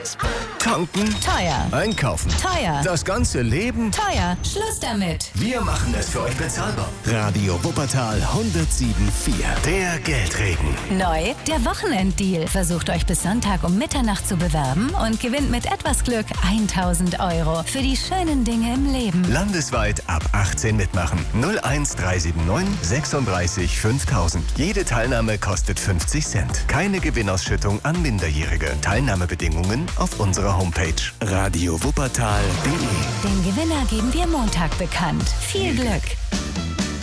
Tanken. Teuer. Einkaufen. Teuer. Das ganze Leben. Teuer. Schluss damit. Wir machen es für euch bezahlbar. Radio Wuppertal 107.4. Der Geldregen. Neu, der Wochenenddeal. Versucht euch bis Sonntag um Mitternacht zu bewerben und gewinnt mit etwas Glück 1.000 € für die schönen Dinge im Leben. Landesweit ab 18 mitmachen. 01379 36 5000. Jede Teilnahme kostet 50 Cent. Keine Gewinnausschüttung an Minderjährige. Teilnahmebedingungen auf unserer Homepage radiowuppertal.de. Den Gewinner geben wir Montag bekannt. Viel Glück!